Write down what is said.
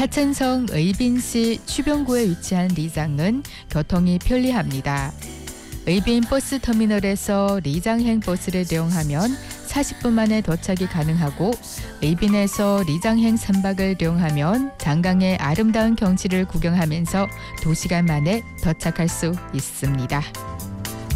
하천성 의빈시 추병구에 위치한 리장은 교통이 편리합니다. 의빈 버스터미널에서 리장행 버스를 이용하면 40분 만에 도착이 가능하고 의빈에서 리장행 3박을 이용하면 장강의 아름다운 경치를 구경하면서 2시간 만에 도착할 수 있습니다.